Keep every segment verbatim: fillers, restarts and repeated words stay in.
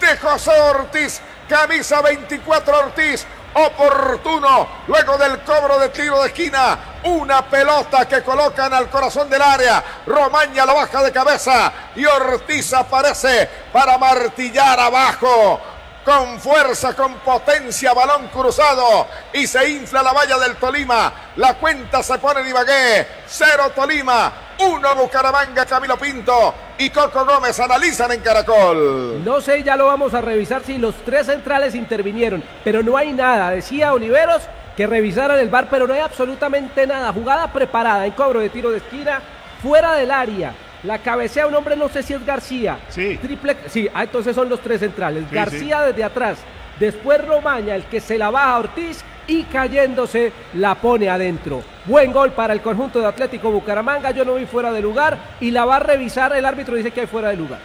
de José Ortiz, camisa veinticuatro Ortiz, oportuno, luego del cobro de tiro de esquina, una pelota que colocan al corazón del área, Romaña la baja de cabeza y Ortiz aparece para martillar abajo, con fuerza, con potencia, balón cruzado y se infla la valla del Tolima, la cuenta se pone en Ibagué, cero Tolima, uno Bucaramanga. Camilo Pinto y Coco Gómez analizan en Caracol. No sé, ya lo vamos a revisar si los tres centrales intervinieron, pero no hay nada. Decía Oliveros que revisaran el V A R, pero no hay absolutamente nada. Jugada preparada en cobro de tiro de esquina, fuera del área. La cabecea un hombre, no sé si es García. Sí. Triple, sí, ah, entonces son los tres centrales. Sí, García sí. desde atrás, después Romaña, el que se la baja a Ortiz y cayéndose la pone adentro. Buen gol para el conjunto de Atlético Bucaramanga, yo no vi fuera de lugar y la va a revisar, el árbitro dice que hay fuera de lugar.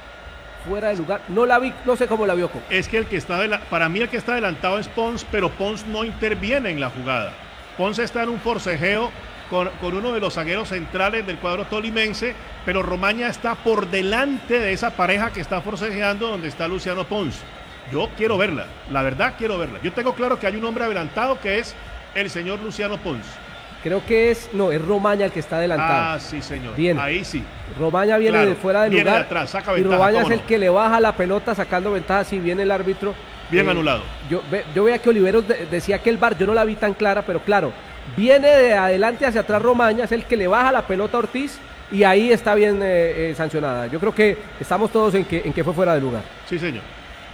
Fuera de lugar, no la vi, no sé cómo la vio. Es que el que está, para mí el que está adelantado es Pons, pero Pons no interviene en la jugada. Pons está en un forcejeo con, con uno de los zagueros centrales del cuadro tolimense, pero Romaña está por delante de esa pareja que está forcejeando donde está Luciano Pons. Yo quiero verla, la verdad quiero verla. Yo tengo claro que hay un hombre adelantado que es el señor Luciano Pons. Creo que es, no, es Romaña el que está adelantado. Ah, sí, señor. Bien. Ahí sí. Romaña viene Claro, de fuera de viene lugar. de atrás, saca y ventaja, Romaña es ¿cómo el no? que le baja la pelota sacando ventaja, si viene el árbitro. Bien eh, anulado. Yo, ve, yo veía que Oliveros de, decía que el V A R, yo no la vi tan clara, pero claro, viene de adelante hacia atrás Romaña, es el que le baja la pelota a Ortiz y ahí está bien eh, eh, sancionada. Yo creo que estamos todos en que, en que fue fuera de lugar. Sí, señor.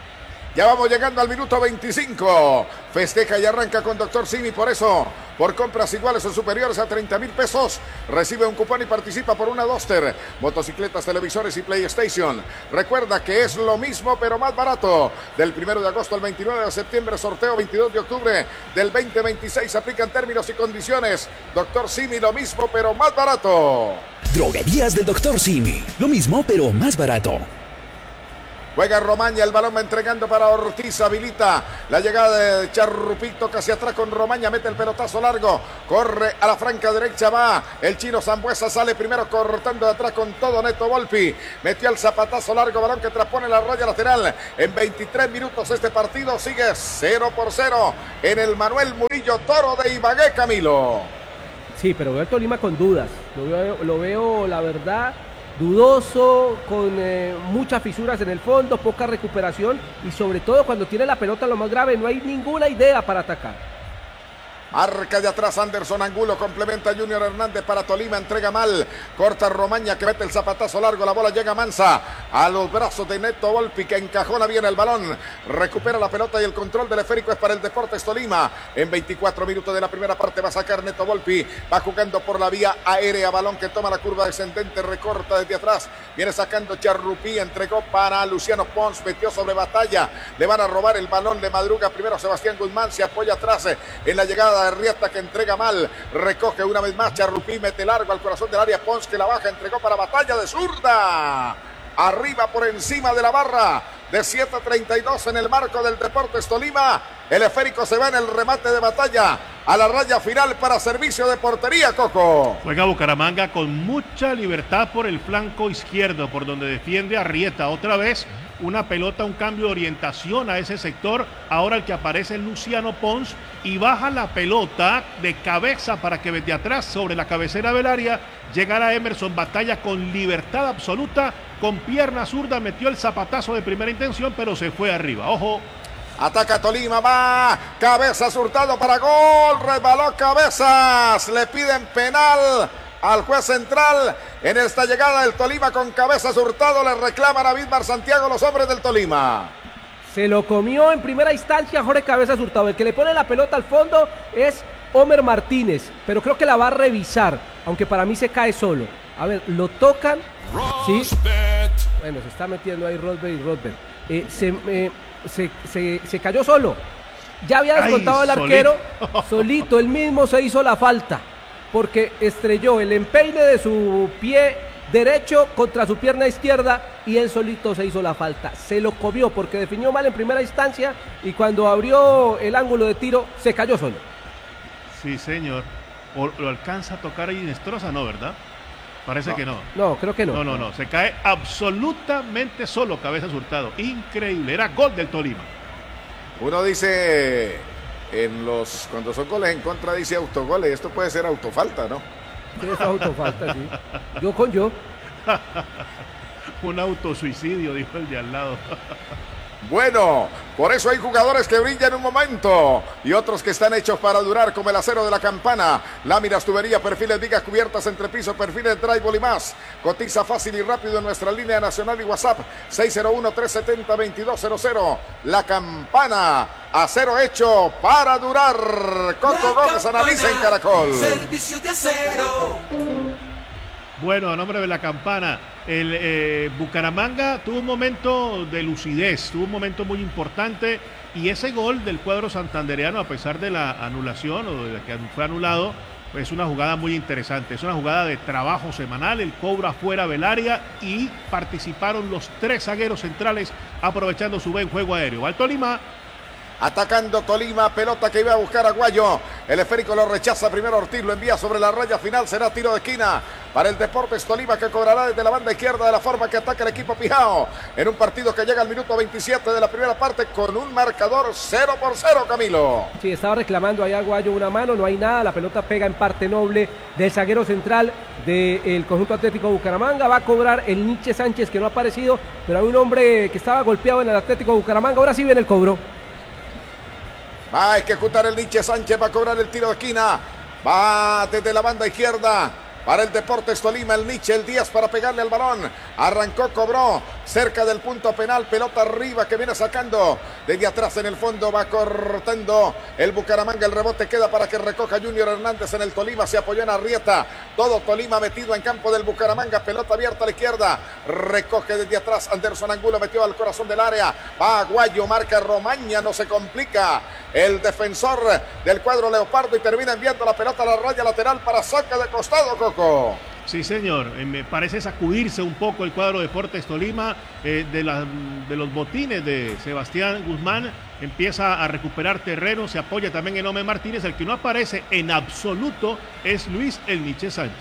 Ya vamos llegando al minuto veinticinco. Festeja y arranca con Doctor Simi. Por eso, por compras iguales o superiores a treinta mil pesos, recibe un cupón y participa por una Duster, motocicletas, televisores y PlayStation. Recuerda que es lo mismo, pero más barato. Del primero de agosto al veintinueve de septiembre, sorteo veintidós de octubre del veinte veintiséis. Aplican términos y condiciones. Doctor Simi, lo mismo, pero más barato. Droguerías del Doctor Simi. Lo mismo, pero más barato. Juega Romaña, el balón va entregando para Ortiz, habilita la llegada de Charrupito casi atrás con Romaña, mete el pelotazo largo, corre a la franca derecha, va el chino Zambuesa, sale primero cortando de atrás con todo Neto Volpi, metió el zapatazo largo, balón que traspone la raya lateral, en veintitrés minutos este partido sigue cero por cero en el Manuel Murillo Toro de Ibagué, Camilo. Sí, pero veo el Tolima con dudas, lo veo, lo veo la verdad, dudoso, con eh, muchas fisuras en el fondo, poca recuperación y sobre todo cuando tiene la pelota, lo más grave, no hay ninguna idea para atacar. Arca de atrás Anderson Angulo, complementa Junior Hernández para Tolima, entrega mal, corta Romaña que mete el zapatazo largo, la bola llega mansa a los brazos de Neto Volpi que encajona bien el balón, recupera la pelota y el control del esférico es para el Deportes Tolima. En veinticuatro minutos de la primera parte va a sacar Neto Volpi, va jugando por la vía aérea, balón que toma la curva descendente, recorta desde atrás, viene sacando Charrupí, entregó para Luciano Pons, metió sobre Batalla, le van a robar el balón, de madruga primero Sebastián Guzmán, se apoya atrás en la llegada de Rieta que entrega mal, recoge una vez más Charrupí, mete largo al corazón del área, Pons que la baja, entregó para Batalla de zurda, arriba por encima de la barra de siete treinta y dos en el marco del Deportes Tolima, el esférico se va en el remate de Batalla a la raya final para servicio de portería, Coco. Juega Bucaramanga con mucha libertad por el flanco izquierdo, por donde defiende a Rieta, otra vez una pelota, un cambio de orientación a ese sector, ahora el que aparece es Luciano Pons y baja la pelota de cabeza para que desde atrás sobre la cabecera del área llegara Emerson Batalla con libertad absoluta, con pierna zurda, metió el zapatazo de primera intención pero se fue arriba, ojo. Ataca Tolima, va, Cabezas Hurtado para gol, resbaló Cabezas, le piden penal al juez central en esta llegada del Tolima con Cabezas Hurtado, le reclaman a Bismar Santiago los hombres del Tolima. Se lo comió en primera instancia Jorge Cabezas Hurtado, el que le pone la pelota al fondo es Homer Martínez, pero creo que la va a revisar, aunque para mí se cae solo. A ver, lo tocan, ¿sí? Bueno, se está metiendo ahí Rosberg y Rosberg. Eh, se, eh, se, se, se cayó solo, ya había descontado el arquero, solito. solito, él mismo se hizo la falta, porque estrelló el empeine de su pie derecho contra su pierna izquierda y él solito se hizo la falta, se lo comió porque definió mal en primera instancia y cuando abrió el ángulo de tiro se cayó solo. Sí, señor. O lo alcanza a tocar ahí Inestrosa, ¿no, verdad? Parece no. que no. No, creo que no. No, no, no. Se cae absolutamente solo Cabezas Hurtado. Increíble. Era gol del Tolima. Uno dice, en los cuando son goles en contra dice autogoles. Esto puede ser autofalta, ¿no? Sí, es autofalta, sí. Yo con yo. Un autosuicidio, dijo el de al lado. Bueno, por eso hay jugadores que brillan un momento y otros que están hechos para durar, como el acero de la Campana, láminas, tubería, perfiles, vigas, cubiertas, entrepiso, perfiles, drywall y más. Cotiza fácil y rápido en nuestra línea nacional y WhatsApp seis cero uno, tres siete cero, dos dos cero cero. La Campana, acero hecho para durar. Coco Gómez analiza en Caracol. Servicio de acero. Bueno, a nombre de la Campana, el eh, Bucaramanga tuvo un momento de lucidez, tuvo un momento muy importante y ese gol del cuadro santandereano, a pesar de la anulación o de que fue anulado, es una jugada muy interesante, es una jugada de trabajo semanal, el cobra fuera del área y participaron los tres zagueros centrales aprovechando su buen juego aéreo. Va el Tolima. Atacando Tolima, pelota que iba a buscar a Guayo. El esférico lo rechaza primero Ortiz, lo envía sobre la raya final. Será tiro de esquina para el Deportes Tolima, que cobrará desde la banda izquierda de la forma que ataca el equipo Pijao. En un partido que llega al minuto veintisiete de la primera parte con un marcador cero por cero, Camilo. Sí, estaba reclamando allá Guayo una mano, no hay nada. La pelota pega en parte noble del zaguero central del conjunto Atlético Bucaramanga. Va a cobrar el Nietzsche Sánchez, que no ha aparecido, pero hay un hombre que estaba golpeado en el Atlético Bucaramanga. Ahora sí viene el cobro. Va a ejecutar el Nietzsche Sánchez, va a cobrar el tiro de esquina. Va desde la banda izquierda para el Deportes Tolima, el Nietzsche, el Díaz para pegarle al balón. Arrancó, cobró cerca del punto penal, pelota arriba que viene sacando desde atrás en el fondo, va cortando el Bucaramanga, el rebote queda para que recoja Junior Hernández en el Tolima, se apoyó en Arrieta, todo Tolima metido en campo del Bucaramanga, pelota abierta a la izquierda, recoge desde atrás Anderson Angulo, metió al corazón del área, va Aguayo, marca Romaña, no se complica el defensor del cuadro Leopardo y termina enviando la pelota a la raya lateral para saca de costado, Coco. Sí, señor. Eh, me parece sacudirse un poco el cuadro Deportes Tolima eh, de, la, de los botines de Sebastián Guzmán. Empieza a recuperar terreno, se apoya también en Omer Martínez. El que no aparece en absoluto es Luis el Nietzsche Sánchez.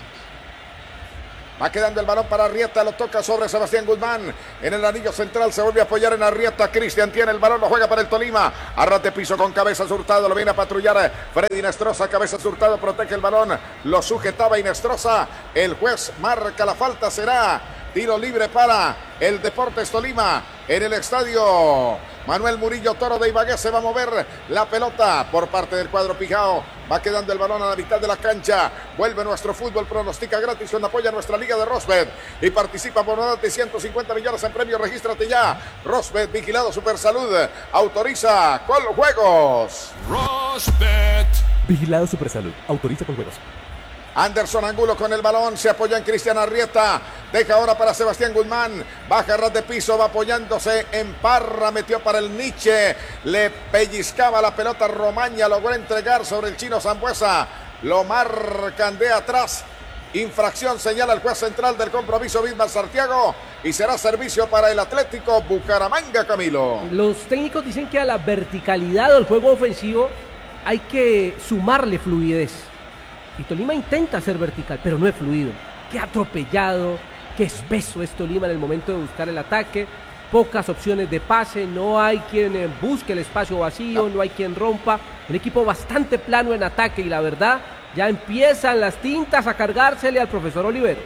Va quedando el balón para Arrieta, lo toca sobre Sebastián Guzmán. En el anillo central se vuelve a apoyar en Arrieta. Cristian tiene el balón, lo juega para el Tolima. Arrate piso con Cabezas Hurtado, lo viene a patrullar Freddy Inestrosa. Cabezas Hurtado protege el balón, lo sujetaba Inestrosa. El juez marca la falta, será tiro libre para el Deportes Tolima en el estadio Manuel Murillo Toro de Ibagué. Se va a mover la pelota por parte del cuadro Pijao. Va quedando el balón a la mitad de la cancha. Vuelve nuestro fútbol, pronostica gratis cuando apoya nuestra liga de Rosbet y participa por una de ciento cincuenta millones en premios. Regístrate ya. Rosbet, vigilado Supersalud. Autoriza con los juegos. Rosbet. Vigilado Supersalud. Autoriza con juegos. Anderson Angulo con el balón, se apoya en Cristian Arrieta, deja ahora para Sebastián Guzmán, baja a ras de piso, va apoyándose en Parra, metió para el Nietzsche, le pellizcaba la pelota Romaña, logró entregar sobre el chino Zambuesa, lo marcan de atrás, infracción señala el juez central del compromiso Bismar Santiago y será servicio para el Atlético Bucaramanga, Camilo. Los técnicos dicen que a la verticalidad del juego ofensivo hay que sumarle fluidez. Y Tolima intenta ser vertical, pero no es fluido. Qué atropellado, qué espeso es Tolima en el momento de buscar el ataque. Pocas opciones de pase, no hay quien busque el espacio vacío, no hay quien rompa. Un equipo bastante plano en ataque y la verdad, ya empiezan las tintas a cargársele al profesor Oliveros.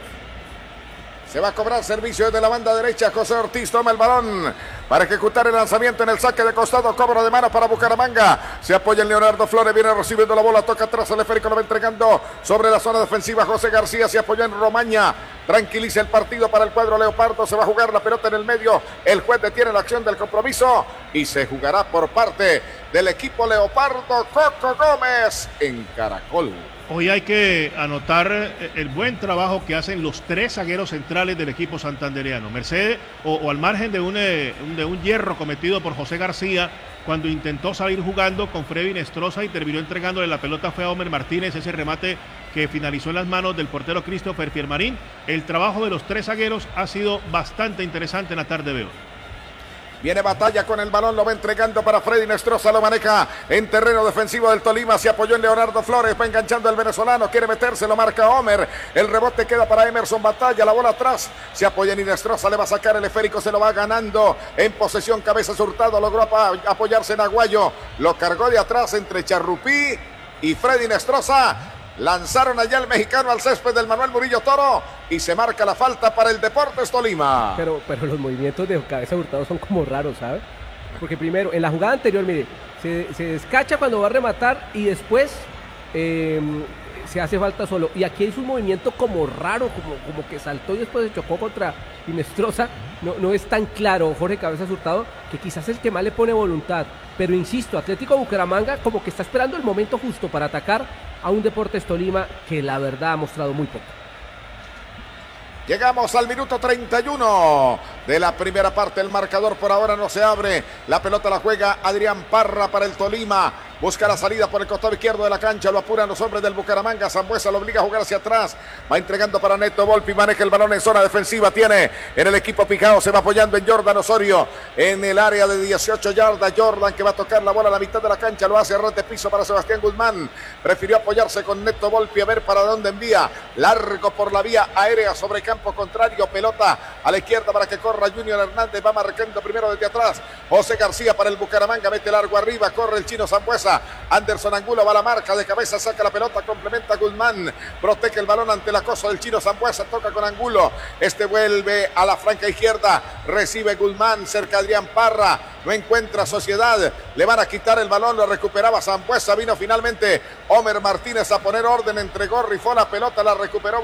Se va a cobrar servicio desde la banda derecha. José Ortiz toma el balón para ejecutar el lanzamiento en el saque de costado. Cobro de mano para Bucaramanga. Se apoya en Leonardo Flores. Viene recibiendo la bola. Toca atrás. El esférico lo va entregando sobre la zona defensiva. José García se apoya en Romaña. Tranquiliza el partido para el cuadro Leopardo. Se va a jugar la pelota en el medio. El juez detiene la acción del compromiso y se jugará por parte del equipo Leopardo. Coco Gómez en Caracol. Hoy hay que anotar el buen trabajo que hacen los tres zagueros centrales del equipo santandereano. Mercedes, o, o al margen de un, de un hierro cometido por José García, cuando intentó salir jugando con Freddy Inestrosa y terminó entregándole la pelota fue a Omer Martínez, ese remate que finalizó en las manos del portero Christopher Piermarín. El trabajo de los tres zagueros ha sido bastante interesante en la tarde de hoy. Viene Batalla con el balón, lo va entregando para Freddy Nestroza, lo maneja en terreno defensivo del Tolima, se apoyó en Leonardo Flores, va enganchando el venezolano, quiere meterse, lo marca Homer, el rebote queda para Emerson Batalla, la bola atrás, se apoya en Nestroza, le va a sacar el esférico, se lo va ganando en posesión, Cabezas Hurtado, logró ap apoyarse en Aguayo, lo cargó de atrás entre Charrupí y Freddy Nestroza. Lanzaron allá el mexicano al césped del Manuel Murillo Toro y se marca la falta para el Deportes Tolima. Pero, pero los movimientos de Cabeza Hurtado son como raros, ¿sabes? Porque primero, en la jugada anterior, mire, se, se descacha cuando va a rematar y después eh, se hace falta solo. Y aquí hizo un movimiento como raro, como, como que saltó y después se chocó contra Inestrosa. No, no es tan claro Jorge Cabezas Hurtado, que quizás es el que más le pone voluntad. Pero insisto, Atlético Bucaramanga como que está esperando el momento justo para atacar a un Deportes Tolima que la verdad ha mostrado muy poco. Llegamos al minuto treinta y uno de la primera parte. El marcador por ahora no se abre. La pelota la juega Adrián Parra para el Tolima. Busca la salida por el costado izquierdo de la cancha. Lo apuran los hombres del Bucaramanga. Sambuesa lo obliga a jugar hacia atrás. Va entregando para Neto Volpi. Maneja el balón en zona defensiva. Tiene en el equipo picado. Se va apoyando en Jordan Osorio. En el área de dieciocho yardas. Jordan que va a tocar la bola a la mitad de la cancha. Lo hace a ras de piso para Sebastián Guzmán. Prefirió apoyarse con Neto Volpi a ver para dónde envía. Largo por la vía aérea sobre campo contrario. Pelota a la izquierda para que corra Junior Hernández. Va marcando primero desde atrás. José García para el Bucaramanga. Mete largo arriba. Corre el chino Sambuesa. Anderson Angulo va a la marca de cabeza, saca la pelota, complementa Guzmán, protege el balón ante el acoso del chino Sambuesa, toca con Angulo, este vuelve a la franca izquierda, recibe Guzmán, cerca Adrián Parra, no encuentra Sociedad, le van a quitar el balón, lo recuperaba Sambuesa, vino finalmente Homer Martínez a poner orden, entregó, rifó la pelota, la recuperó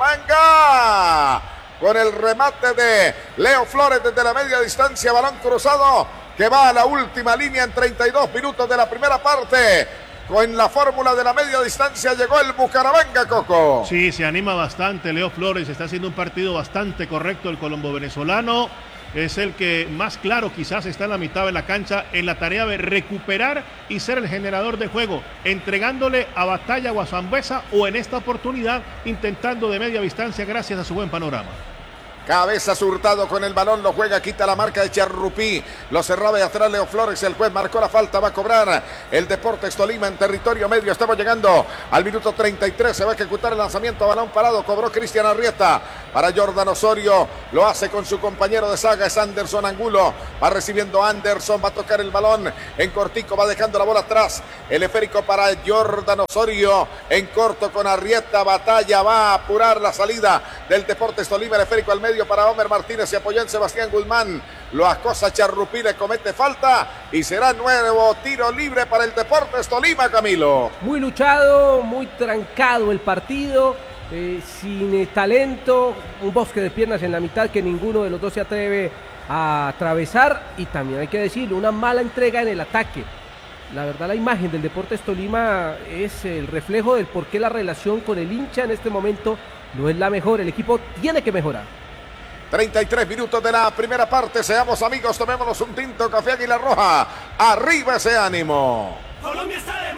Bucaramanga, con el remate de Leo Flores desde la media distancia, balón cruzado, que va a la última línea en treinta y dos minutos de la primera parte. Con la fórmula de la media distancia llegó el Bucaramanga, Coco. Sí, se anima bastante Leo Flores, está haciendo un partido bastante correcto el colombo venezolano. Es el que más claro quizás está en la mitad de la cancha en la tarea de recuperar y ser el generador de juego, entregándole a Batalla o a Sambuesa o en esta oportunidad intentando de media distancia gracias a su buen panorama. Cabezas Hurtado con el balón, lo juega, quita la marca de Charrupí, lo cerraba de atrás Leo Flores, el juez marcó la falta, va a cobrar el Deportes Tolima en territorio medio, estamos llegando al minuto treinta y tres, se va a ejecutar el lanzamiento a balón parado, cobró Cristian Arrieta para Jordan Osorio, lo hace con su compañero de saga, es Anderson Angulo, va recibiendo Anderson, va a tocar el balón en cortico, va dejando la bola atrás, el esférico para Jordan Osorio, en corto con Arrieta, Batalla, va a apurar la salida del Deportes Tolima, el esférico al medio para Homer Martínez, se apoyó en Sebastián Guzmán, lo acosa Charrupí, le comete falta y será nuevo tiro libre para el Deportes Tolima, Camilo. Muy luchado, muy trancado el partido, eh, sin eh, talento, un bosque de piernas en la mitad que ninguno de los dos se atreve a atravesar y también hay que decirlo, una mala entrega en el ataque. La verdad la imagen del Deportes Tolima es el reflejo del por qué la relación con el hincha en este momento no es la mejor, el equipo tiene que mejorar. treinta y tres minutos de la primera parte, seamos amigos, tomémonos un tinto, café Águila Roja, arriba ese ánimo. Colombia está de